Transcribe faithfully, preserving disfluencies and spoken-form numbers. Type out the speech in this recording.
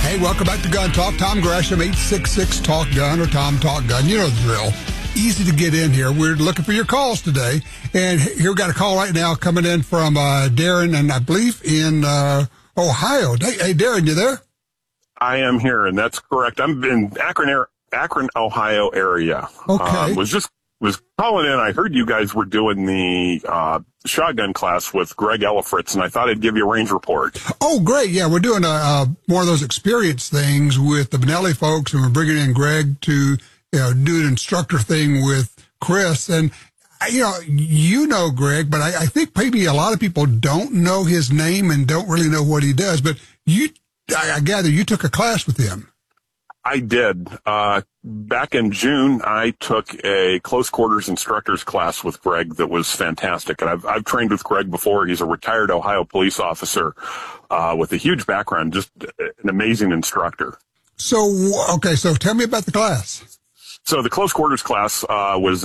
Hey, welcome back to Gun Talk. Tom Gresham, eight six six talk gun or Tom Talk Gun. You know the drill. Easy to get in here. We're looking for your calls today. And here we got a call right now coming in from uh, Darren, and I believe in uh, Ohio. Hey, hey, Darren, you there? I am here, and that's correct. I'm in Akron, Akron, Ohio area. Okay. Uh, was just was calling in. I heard you guys were doing the uh, shotgun class with Greg Ellifritz, and I thought I'd give you a range report. Oh, great. Yeah, we're doing a, uh, one of those experience things with the Benelli folks, and we're bringing in Greg to you know, do an instructor thing with Chris. And, you know, you know Greg, but I, I think maybe a lot of people don't know his name and don't really know what he does. But you, I, I gather you took a class with him. I did. Uh, back in June, I took a close quarters instructors class with Greg that was fantastic. And I've, I've trained with Greg before. He's a retired Ohio police officer uh, with a huge background, just an amazing instructor. So, okay, so tell me about the class. So the close quarters class uh, was